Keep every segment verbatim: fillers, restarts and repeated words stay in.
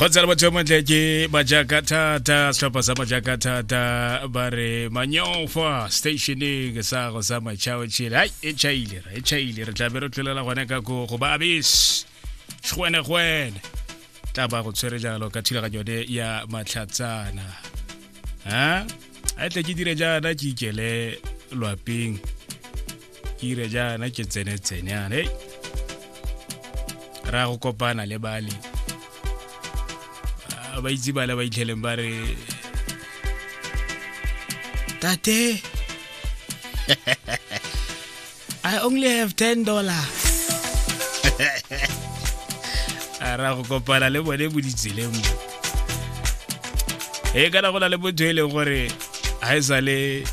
Khotsala batho ba mtleke ba Jakarta sehlopha sa Jakarta ba re Manyofa stationing sa go sa machao tshile ai e chaile e chaile re tla be re tlolela gone ka go go ba abis tshwene gwen tla ba go tsere jalo ka thulaganyo de ya matlhatsana ha a tle ke dire jana ke ikele lwaping ke dire jana ke tsene tsene ane ra go kopana le bali ba itse bala ba itlheleng ba re tate I only have ten dollars ara go kopana le bone boditseleng e kana go na le botho e leng gore a e sale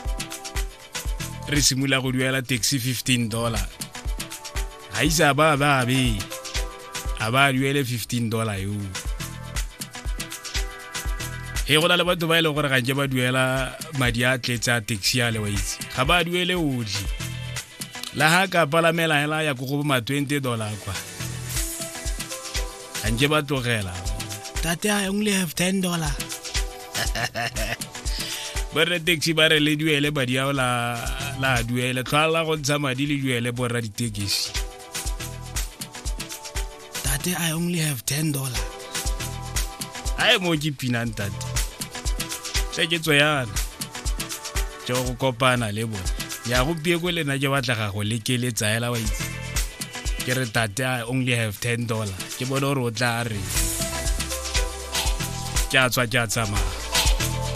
re simula go duela taxi fifteen dollars a isa ba ba be a ba duele fifteen dollars yo e go na le batho ba ile gore ga ke ba duela madi a tletsa taxi ya le wa itse ga ba duele odi la ha ka palamela hela ya go go ma twenty dollars kwa anje ba tlogela tate I only have ten dollars bare taxi bare le duele madi a la la duele tlala go ntsha madi le duele borra di taxi tate I only have ten dollars ai mo ke pinantate se ke tsoyana jo go kopana le bona ya go pie go lena ke batla ga go lekeletsa hela wa itse ke re tate I only have ten dollars ke bona gore o tla re ke a tswa ke a tsamaya